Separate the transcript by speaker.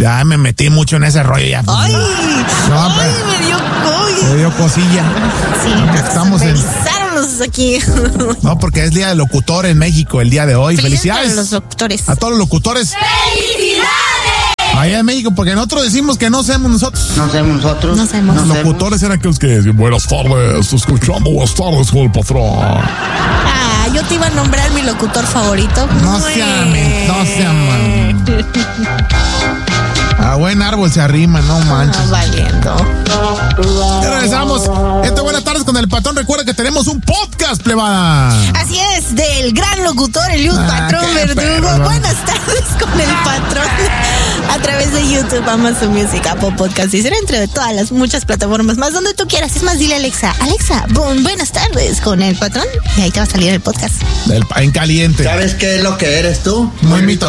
Speaker 1: Ya me metí mucho en ese rollo ya.
Speaker 2: ¡Ay!
Speaker 1: No,
Speaker 2: ¡Ay, me dio COVID!
Speaker 1: me dio cosilla.
Speaker 2: Sí,
Speaker 1: Estamos
Speaker 2: me
Speaker 1: en...
Speaker 2: revisaron los aquí.
Speaker 1: No, porque es Día del Locutor en México el día de hoy. Felicidades.
Speaker 2: A los locutores.
Speaker 1: A todos los locutores.
Speaker 3: ¡Felicidades!
Speaker 1: Allá en México, porque nosotros decimos que no somos nosotros.
Speaker 4: No sabemos nosotros.
Speaker 2: No sabemos.
Speaker 1: Los locutores eran aquellos que decían, buenas tardes, escuchando buenas tardes con el patrón.
Speaker 2: Ah, yo te iba a nombrar mi locutor favorito.
Speaker 1: No se amen. A buen árbol se arrima, no manches.
Speaker 2: No, valiendo.
Speaker 1: Ya regresamos. Buenas tardes con el patrón. Recuerda que tenemos un podcast, plebada.
Speaker 2: Así es, del gran locutor Eliud Patrón
Speaker 1: qué
Speaker 2: Verdugo.
Speaker 1: perro.
Speaker 2: Buenas tardes con el patrón. A través de YouTube, Amazon Music, Apple Podcast y será entre todas las muchas plataformas más donde tú quieras. Es más, dile a Alexa, buenas tardes con el patrón. Y ahí te va a salir el podcast.
Speaker 1: En caliente.
Speaker 4: ¿Sabes qué es lo que eres tú?
Speaker 1: Muy mito.